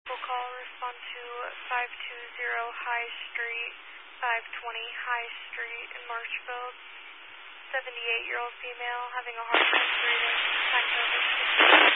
We'll call, respond to 520 High Street, 520 High Street in Marshfield. 78-year-old female having a hard time breathing. Time over 60.